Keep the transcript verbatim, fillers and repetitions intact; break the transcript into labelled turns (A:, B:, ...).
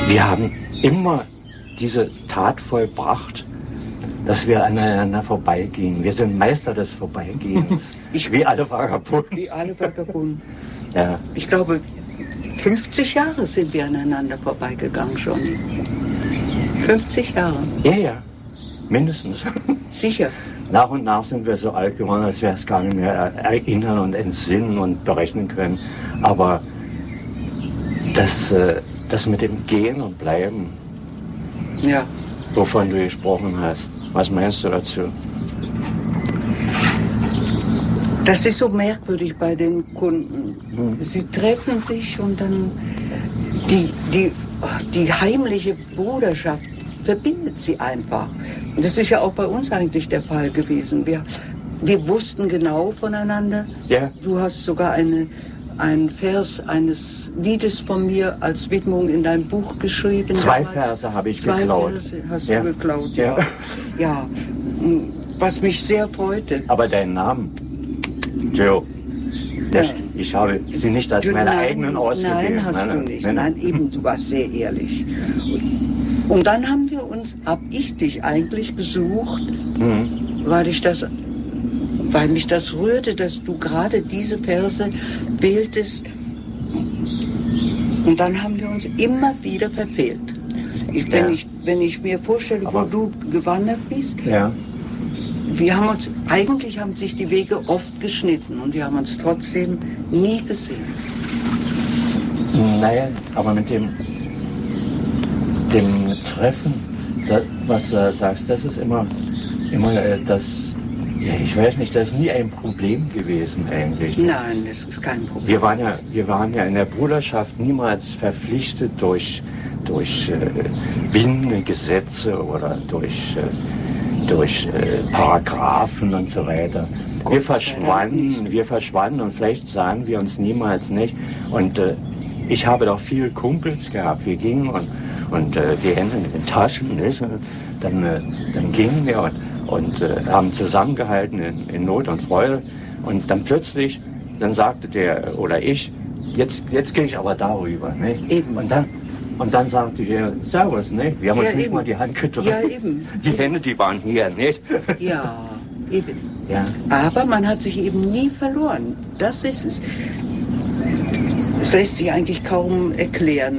A: Wir haben immer diese Tat vollbracht, dass wir aneinander vorbeigingen. Wir sind Meister des Vorbeigehens.
B: Ich,
A: wie alle Vagabunden.
B: Wie alle Vagabunden.
A: Ja.
B: Ich glaube, fünfzig Jahre sind wir aneinander vorbeigegangen schon. fünfzig Jahre.
A: Ja, ja. Mindestens.
B: Sicher.
A: Nach und nach sind wir so alt geworden, als wir es gar nicht mehr erinnern und entsinnen und berechnen können. Aber das, das mit dem Gehen und Bleiben,
B: ja,
A: wovon du gesprochen hast, was meinst du dazu?
B: Das ist so merkwürdig bei den Kunden. Hm. Sie treffen sich und dann die, die, die heimliche Bruderschaft verbindet sie einfach. Und das ist ja auch bei uns eigentlich der Fall gewesen. Wir, wir wussten genau voneinander.
A: Ja.
B: Du hast sogar eine, einen Vers eines Liedes von mir als Widmung in dein Buch geschrieben.
A: Zwei
B: damals.
A: Verse habe ich
B: Zwei
A: geklaut.
B: Verse hast
A: ja.
B: du geklaut, ja.
A: Ja.
B: ja. Was mich sehr freute.
A: Aber deinen Namen, Joe, ja. ich habe sie nicht als meine
B: nein,
A: eigenen ausgewählt.
B: Nein, hast
A: nein,
B: du nicht.
A: Nein,
B: nein, eben, du warst sehr ehrlich. Und, und dann haben wir uns, hab ich dich eigentlich gesucht, mhm. weil ich das, weil mich das rührte, dass du gerade diese Verse wähltest. Und dann haben wir uns immer wieder verfehlt. Ich, wenn, ja. ich, wenn ich mir vorstelle, Aber, wo du gewandert bist,
A: ja.
B: wir haben uns, eigentlich haben sich die Wege oft geschnitten und wir haben uns trotzdem nie gesehen.
A: Naja, aber mit dem, dem Treffen, das, was du sagst, das ist immer, immer äh, das, ja, ich weiß nicht, das ist nie ein Problem gewesen eigentlich.
B: Nein, das ist kein Problem.
A: Wir waren ja, wir waren ja in der Bruderschaft niemals verpflichtet durch, durch äh, bindende Gesetze oder durch, äh, durch äh, Paragraphen und so weiter. Gott wir verschwanden, wir verschwanden und vielleicht sahen wir uns niemals nicht. Und äh, ich habe doch viele Kumpels gehabt. Wir gingen und, und äh, die Hände in den Taschen, nicht? Dann, äh, dann gingen wir und, und äh, haben zusammengehalten in, in Not und Freude. Und dann plötzlich, dann sagte der oder ich, jetzt, jetzt gehe ich aber darüber. Nicht?
B: Eben.
A: Und dann, und dann sagte der, Servus, nicht? Wir haben
B: ja,
A: uns nicht
B: eben.
A: mal die Hand gedrückt.
B: Ja, eben.
A: Die Hände, die waren hier, nicht?
B: Ja, eben.
A: Ja.
B: Aber man hat sich eben nie verloren. Das ist es. Es lässt sich eigentlich kaum erklären.